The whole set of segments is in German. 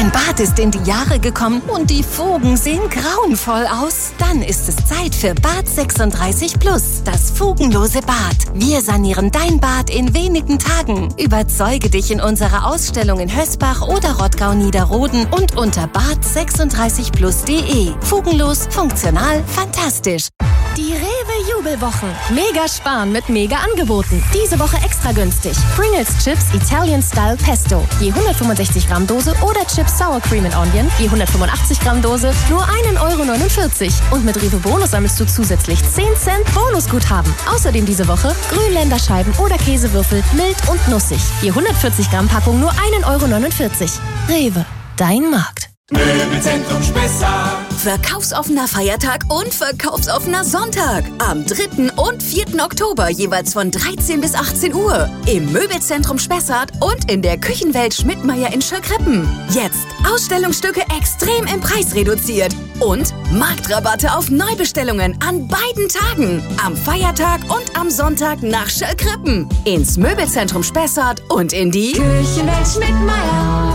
Dein Bad ist in die Jahre gekommen und die Fugen sehen grauenvoll aus? Dann ist es Zeit für Bad 36 Plus, das fugenlose Bad. Wir sanieren dein Bad in wenigen Tagen. Überzeuge dich in unserer Ausstellung in Hösbach oder Rottgau-Niederroden und unter bad36plus.de. Fugenlos, funktional, fantastisch. Die Rewe-Jubelwochen. Mega sparen mit Mega-Angeboten. Diese Woche extra günstig. Pringles Chips Italian Style Pesto. Je 165 Gramm Dose oder Chips Sour Cream and Onion. Je 185 Gramm Dose. Nur 1,49 €. Und mit Rewe Bonus sammelst du zusätzlich 10 Cent Bonusguthaben. Außerdem diese Woche Grünländerscheiben oder Käsewürfel mild und nussig. Je 140 Gramm Packung nur 1,49 €. Rewe, dein Markt. Möbelzentrum Spessart. Verkaufsoffener Feiertag und verkaufsoffener Sonntag. Am 3. und 4. Oktober jeweils von 13 bis 18 Uhr. Im Möbelzentrum Spessart und in der Küchenwelt Schmidtmeyer in Schöllkrippen. Jetzt Ausstellungsstücke extrem im Preis reduziert. Und Marktrabatte auf Neubestellungen an beiden Tagen. Am Feiertag und am Sonntag nach Schöllkrippen. Ins Möbelzentrum Spessart und in die Küchenwelt Schmidtmeyer.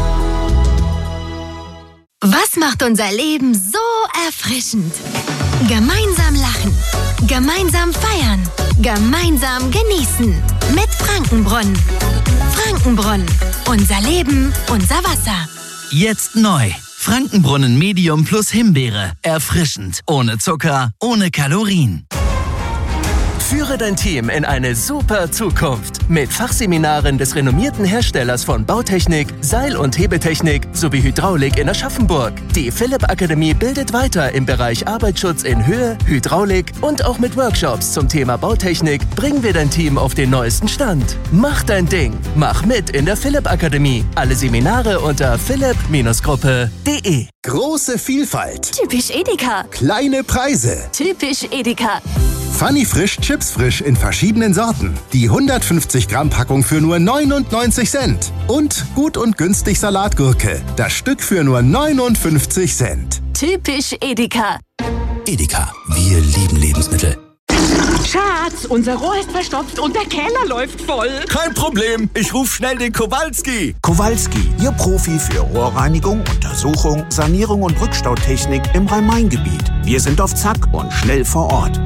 Was macht unser Leben so erfrischend? Gemeinsam lachen, gemeinsam feiern, gemeinsam genießen. Mit Frankenbrunnen. Frankenbrunnen. Unser Leben, unser Wasser. Jetzt neu. Frankenbrunnen Medium plus Himbeere. Erfrischend. Ohne Zucker, ohne Kalorien. Führe dein Team in eine super Zukunft mit Fachseminaren des renommierten Herstellers von Bautechnik, Seil- und Hebetechnik sowie Hydraulik in Aschaffenburg. Die Philipp Akademie bildet weiter im Bereich Arbeitsschutz in Höhe, Hydraulik und auch mit Workshops zum Thema Bautechnik bringen wir dein Team auf den neuesten Stand. Mach dein Ding. Mach mit in der Philipp Akademie. Alle Seminare unter philipp-gruppe.de. Große Vielfalt. Typisch Edeka. Kleine Preise. Typisch Edeka. Funny Frisch Chips Frisch in verschiedenen Sorten. Die 150 Gramm Packung für nur 99 Cent. Und gut und günstig Salatgurke. Das Stück für nur 59 Cent. Typisch Edeka. Edeka, wir lieben Lebensmittel. Schatz, unser Rohr ist verstopft und der Keller läuft voll. Kein Problem, ich rufe schnell den Kowalski. Kowalski, Ihr Profi für Rohrreinigung, Untersuchung, Sanierung und Rückstautechnik im Rhein-Main-Gebiet. Wir sind auf Zack und schnell vor Ort.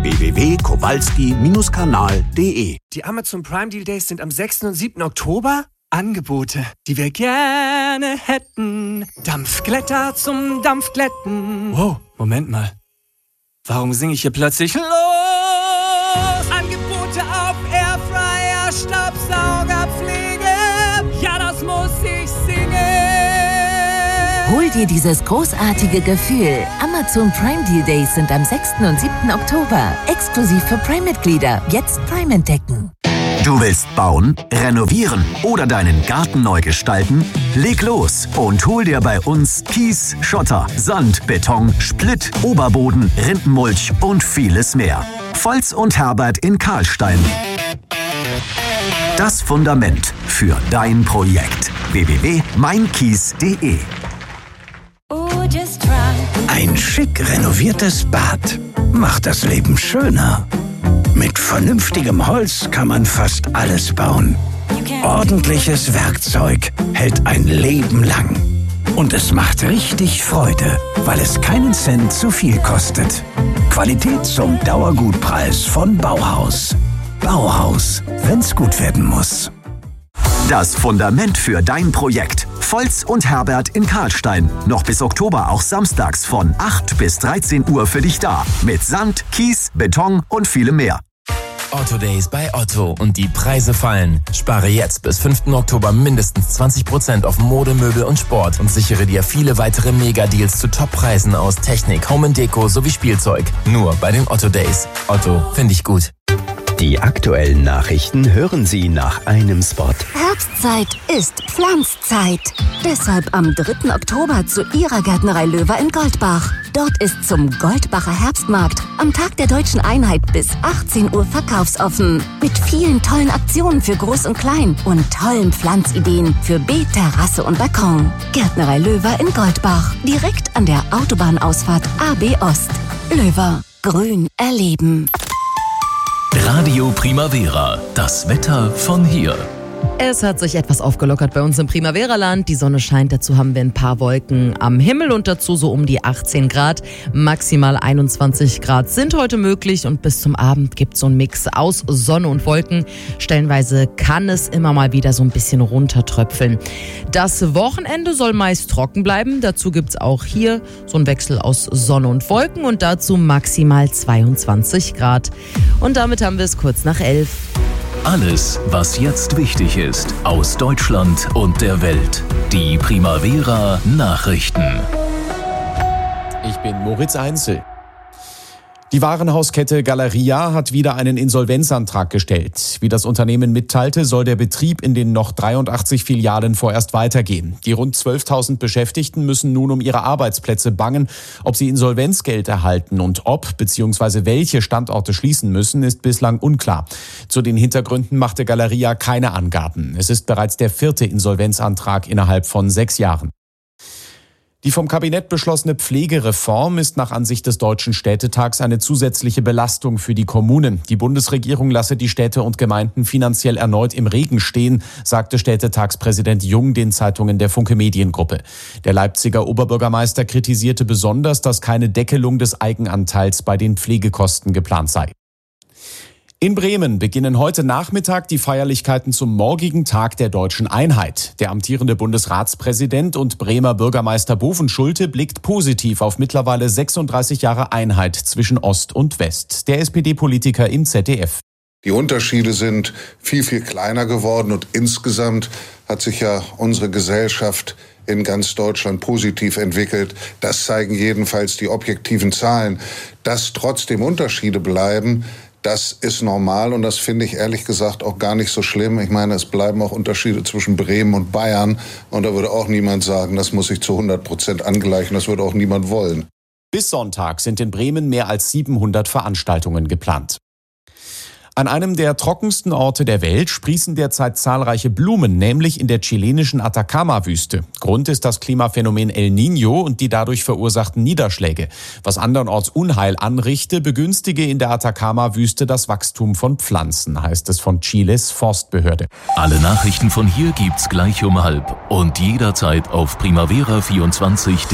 www.kowalski-kanal.de. Die Amazon Prime Deal Days sind am 6. und 7. Oktober. Angebote, die wir gerne hätten. Dampfglätter zum Dampfglätten. Wow, Moment mal. Warum singe ich hier plötzlich los? Angebote auf Airfryer, Staubsauger, Pflege. Ja, das muss ich singen. Hol dir dieses großartige Gefühl. Amazon Prime Deal Days sind am 6. und 7. Oktober. Exklusiv für Prime-Mitglieder. Jetzt Prime entdecken. Du willst bauen, renovieren oder deinen Garten neu gestalten? Leg los und hol dir bei uns Kies, Schotter, Sand, Beton, Splitt, Oberboden, Rindenmulch und vieles mehr. Volz und Herbert in Karlstein. Das Fundament für dein Projekt. www.meinkies.de. Ein schick renoviertes Bad macht das Leben schöner. Mit vernünftigem Holz kann man fast alles bauen. Ordentliches Werkzeug hält ein Leben lang. Und es macht richtig Freude, weil es keinen Cent zu viel kostet. Qualität zum Dauergutpreis von Bauhaus. Bauhaus, wenn's gut werden muss. Das Fundament für dein Projekt. Volz und Herbert in Karlstein. Noch bis Oktober auch samstags von 8 bis 13 Uhr für dich da. Mit Sand, Kies, Beton und vielem mehr. Otto Days bei Otto und die Preise fallen. Spare jetzt bis 5. Oktober mindestens 20% auf Mode, Möbel und Sport und sichere dir viele weitere Mega-Deals zu Top-Preisen aus Technik, Home & Deko sowie Spielzeug. Nur bei den Otto Days. Otto, finde ich gut. Die aktuellen Nachrichten hören Sie nach einem Spot. Herbstzeit ist Pflanzzeit. Deshalb am 3. Oktober zu Ihrer Gärtnerei Löwer in Goldbach. Dort ist zum Goldbacher Herbstmarkt am Tag der Deutschen Einheit bis 18 Uhr verkaufsoffen. Mit vielen tollen Aktionen für Groß und Klein und tollen Pflanzideen für Beet, Terrasse und Balkon. Gärtnerei Löwer in Goldbach. Direkt an der Autobahnausfahrt AB Ost. Löwer. Grün erleben. Radio Primavera. Das Wetter von hier. Es hat sich etwas aufgelockert bei uns im Primavera-Land. Die Sonne scheint, dazu haben wir ein paar Wolken am Himmel und dazu so um die 18 Grad. Maximal 21 Grad sind heute möglich und bis zum Abend gibt es so einen Mix aus Sonne und Wolken. Stellenweise kann es immer mal wieder so ein bisschen runtertröpfeln. Das Wochenende soll meist trocken bleiben. Dazu gibt es auch hier so einen Wechsel aus Sonne und Wolken und dazu maximal 22 Grad. Und damit haben wir es kurz nach 11. Alles, was jetzt wichtig ist, aus Deutschland und der Welt. Die Primavera Nachrichten. Ich bin Moritz Einzel. Die Warenhauskette Galeria hat wieder einen Insolvenzantrag gestellt. Wie das Unternehmen mitteilte, soll der Betrieb in den noch 83 Filialen vorerst weitergehen. Die rund 12.000 Beschäftigten müssen nun um ihre Arbeitsplätze bangen. Ob sie Insolvenzgeld erhalten und ob bzw. welche Standorte schließen müssen, ist bislang unklar. Zu den Hintergründen machte Galeria keine Angaben. Es ist bereits der 4. Insolvenzantrag innerhalb von 6 Jahren. Die vom Kabinett beschlossene Pflegereform ist nach Ansicht des Deutschen Städtetags eine zusätzliche Belastung für die Kommunen. Die Bundesregierung lasse die Städte und Gemeinden finanziell erneut im Regen stehen, sagte Städtetagspräsident Jung den Zeitungen der Funke Mediengruppe. Der Leipziger Oberbürgermeister kritisierte besonders, dass keine Deckelung des Eigenanteils bei den Pflegekosten geplant sei. In Bremen beginnen heute Nachmittag die Feierlichkeiten zum morgigen Tag der Deutschen Einheit. Der amtierende Bundesratspräsident und Bremer Bürgermeister Bovenschulte blickt positiv auf mittlerweile 36 Jahre Einheit zwischen Ost und West. Der SPD-Politiker im ZDF. Die Unterschiede sind viel, viel kleiner geworden und insgesamt hat sich ja unsere Gesellschaft in ganz Deutschland positiv entwickelt. Das zeigen jedenfalls die objektiven Zahlen. Dass trotzdem Unterschiede bleiben, das ist normal und das finde ich ehrlich gesagt auch gar nicht so schlimm. Ich meine, es bleiben auch Unterschiede zwischen Bremen und Bayern und da würde auch niemand sagen, das muss sich zu 100% angleichen, das würde auch niemand wollen. Bis Sonntag sind in Bremen mehr als 700 Veranstaltungen geplant. An einem der trockensten Orte der Welt sprießen derzeit zahlreiche Blumen, nämlich in der chilenischen Atacama-Wüste. Grund ist das Klimaphänomen El Niño und die dadurch verursachten Niederschläge. Was andernorts Unheil anrichte, begünstige in der Atacama-Wüste das Wachstum von Pflanzen, heißt es von Chiles Forstbehörde. Alle Nachrichten von hier gibt's gleich um 12 und jederzeit auf primavera24.de.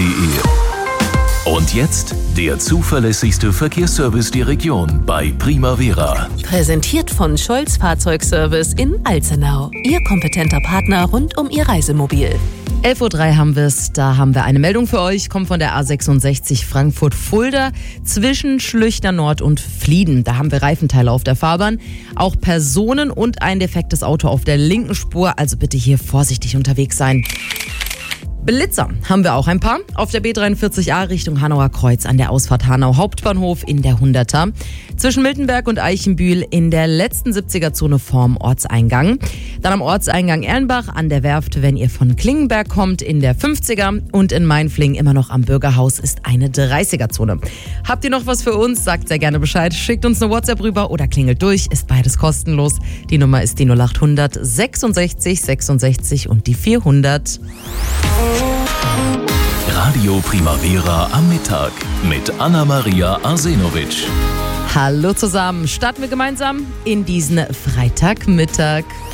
Und jetzt der zuverlässigste Verkehrsservice der Region bei Primavera. Präsentiert von Scholz Fahrzeugservice in Alzenau. Ihr kompetenter Partner rund um Ihr Reisemobil. 11.03 Uhr haben wir es. Da haben wir eine Meldung für euch. Kommt von der A66 Frankfurt-Fulda zwischen Schlüchter Nord und Flieden. Da haben wir Reifenteile auf der Fahrbahn. Auch Personen und ein defektes Auto auf der linken Spur. Also bitte hier vorsichtig unterwegs sein. Blitzer haben wir auch ein paar. Auf der B43a Richtung Hanauer Kreuz an der Ausfahrt Hanau Hauptbahnhof in der 100er. Zwischen Miltenberg und Eichenbühl in der letzten 70er-Zone vorm Ortseingang. Dann am Ortseingang Erlenbach an der Werft, wenn ihr von Klingenberg kommt, in der 50er. Und in Mainfling immer noch am Bürgerhaus ist eine 30er-Zone. Habt ihr noch was für uns? Sagt sehr gerne Bescheid. Schickt uns eine WhatsApp rüber oder klingelt durch. Ist beides kostenlos. Die Nummer ist die 0800 66 66 und die 400. Radio Primavera am Mittag mit Anna-Maria Arsenovic. Hallo zusammen, starten wir gemeinsam in diesen Freitagmittag.